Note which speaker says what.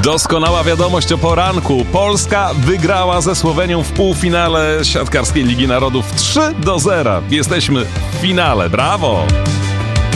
Speaker 1: Doskonała wiadomość o poranku. Polska wygrała ze Słowenią w półfinale siatkarskiej Ligi Narodów 3-0. Jesteśmy w finale. Brawo!